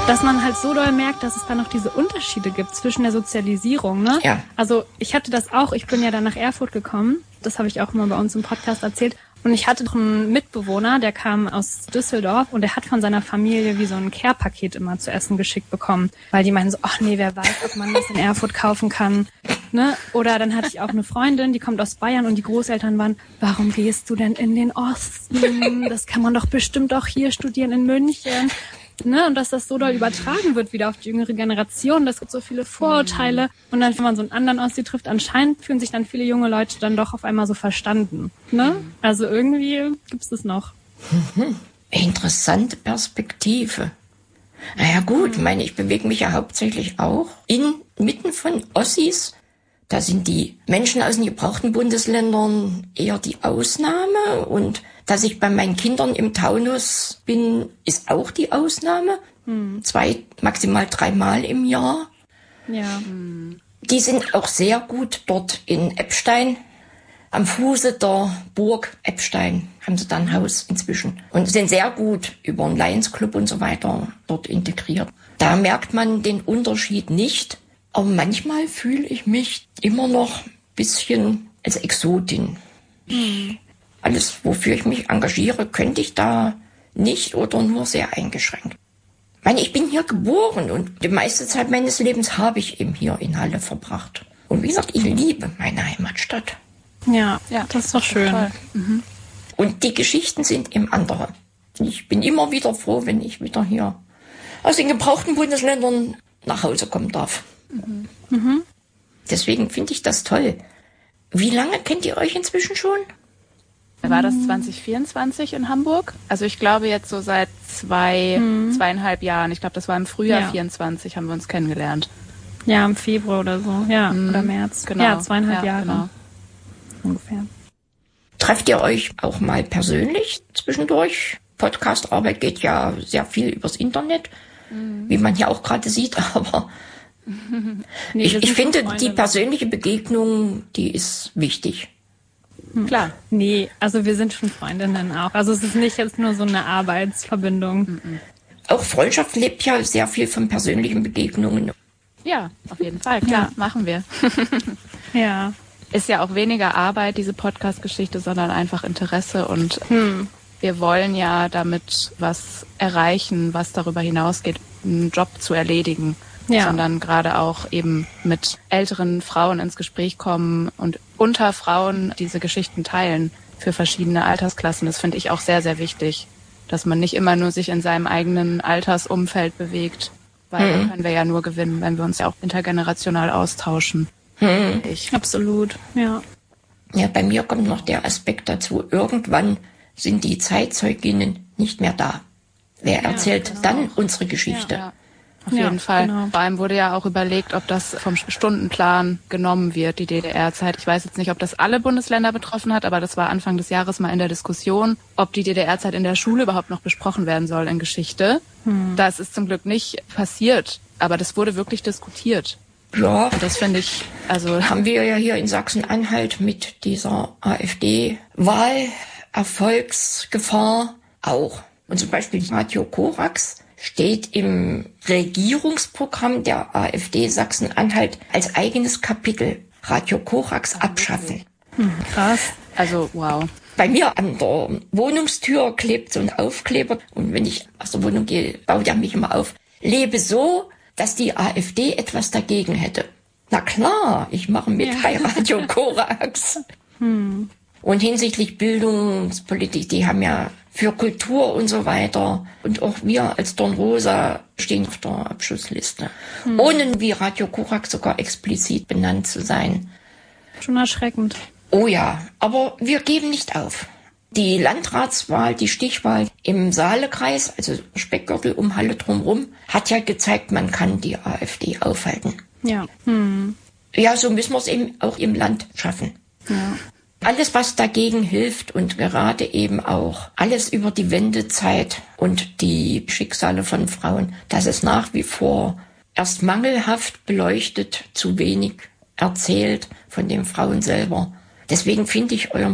Dass man halt so doll merkt, dass es da noch diese Unterschiede gibt zwischen der Sozialisierung, ne? Ja. Also ich hatte das auch, ich bin ja dann nach Erfurt gekommen, das habe ich auch immer bei uns im Podcast erzählt. Und ich hatte noch einen Mitbewohner, der kam aus Düsseldorf und der hat von seiner Familie wie so ein Care-Paket immer zu essen geschickt bekommen. Weil die meinten so, ach nee, wer weiß, ob man das in Erfurt kaufen kann. Ne? Oder dann hatte ich auch eine Freundin, die kommt aus Bayern und die Großeltern waren, warum gehst du denn in den Osten? Das kann man doch bestimmt auch hier studieren in München. Ne, und dass das so doll übertragen wird wieder auf die jüngere Generation, das gibt so viele Vorurteile und dann, wenn man so einen anderen Ossi trifft, anscheinend fühlen sich dann viele junge Leute dann doch auf einmal so verstanden. Ne? Also irgendwie gibt's das noch. Interessante Perspektive. Naja gut, ich bewege mich ja hauptsächlich auch inmitten von Ossis. Da sind die Menschen aus den gebrauchten Bundesländern eher die Ausnahme und dass ich bei meinen Kindern im Taunus bin, ist auch die Ausnahme. 2, maximal 3 Mal im Jahr. Ja. Die sind auch sehr gut dort in Eppstein. Am Fuße der Burg Eppstein haben sie da ein Haus inzwischen. Und sind sehr gut über den Lions Club und so weiter dort integriert. Da merkt man den Unterschied nicht. Aber manchmal fühle ich mich immer noch ein bisschen als Exotin. Alles, wofür ich mich engagiere, könnte ich da nicht oder nur sehr eingeschränkt. Ich bin hier geboren und die meiste Zeit meines Lebens habe ich eben hier in Halle verbracht. Und wie gesagt, ich liebe meine Heimatstadt. Ja, das ist doch schön. Toll. Und die Geschichten sind eben andere. Ich bin immer wieder froh, wenn ich wieder hier aus den gebrauchten Bundesländern nach Hause kommen darf. Deswegen finde ich das toll. Wie lange kennt ihr euch inzwischen schon? War das 2024 in Hamburg? Also ich glaube jetzt so seit 2,5 Jahren. Ich glaube, das war im Frühjahr 24 haben wir uns kennengelernt. Ja, im Februar oder so. Ja, oder März. Genau. Ja, 2,5 Jahre. Genau. Ungefähr. Trefft ihr euch auch mal persönlich zwischendurch? Podcastarbeit geht ja sehr viel übers Internet, wie man hier auch gerade sieht, aber Nee, ich finde, die persönliche Begegnung, die ist wichtig. Klar. Nee, also wir sind schon Freundinnen auch. Also es ist nicht jetzt nur so eine Arbeitsverbindung. Auch Freundschaft lebt ja sehr viel von persönlichen Begegnungen. Ja, auf jeden Fall. Klar, machen wir. Ja. Ist ja auch weniger Arbeit, diese Podcast-Geschichte, sondern einfach Interesse. Und wir wollen ja damit was erreichen, was darüber hinausgeht, einen Job zu erledigen. Ja. Sondern gerade auch eben mit älteren Frauen ins Gespräch kommen und unter Frauen diese Geschichten teilen für verschiedene Altersklassen. Das finde ich auch sehr, sehr wichtig, dass man nicht immer nur sich in seinem eigenen Altersumfeld bewegt, weil dann können wir ja nur gewinnen, wenn wir uns ja auch intergenerational austauschen. Absolut, ja. Ja, bei mir kommt noch der Aspekt dazu, irgendwann sind die Zeitzeuginnen nicht mehr da. Wer erzählt dann unsere Geschichte? Ja. Auf jeden Fall. Genau. Vor allem wurde ja auch überlegt, ob das vom Stundenplan genommen wird, die DDR-Zeit. Ich weiß jetzt nicht, ob das alle Bundesländer betroffen hat, aber das war Anfang des Jahres mal in der Diskussion, ob die DDR-Zeit in der Schule überhaupt noch besprochen werden soll in Geschichte. Das ist zum Glück nicht passiert, aber das wurde wirklich diskutiert. Ja, Und das finde ich, also haben wir ja hier in Sachsen-Anhalt mit dieser AfD-Wahlerfolgsgefahr auch. Und zum Beispiel Radio Korax steht im Regierungsprogramm der AfD Sachsen-Anhalt als eigenes Kapitel Radio Korax abschaffen. Krass. Also wow. Bei mir an der Wohnungstür klebt so ein Aufkleber und wenn ich aus der Wohnung gehe, baut er mich immer auf. Lebe so, dass die AfD etwas dagegen hätte. Na klar, ich mache mit bei Radio Korax. Und hinsichtlich Bildungspolitik, die haben ja für Kultur und so weiter. Und auch wir als Dornrosa stehen auf der Abschussliste. Ohne wie Radio Korax sogar explizit benannt zu sein. Schon erschreckend. Oh ja, aber wir geben nicht auf. Die Landratswahl, die Stichwahl im Saalekreis, also Speckgürtel um Halle drumherum, hat ja gezeigt, man kann die AfD aufhalten. Ja. Ja, so müssen wir es eben auch im Land schaffen. Ja. Alles, was dagegen hilft und gerade eben auch alles über die Wendezeit und die Schicksale von Frauen, das ist nach wie vor erst mangelhaft beleuchtet, zu wenig erzählt von den Frauen selber. Deswegen finde ich euren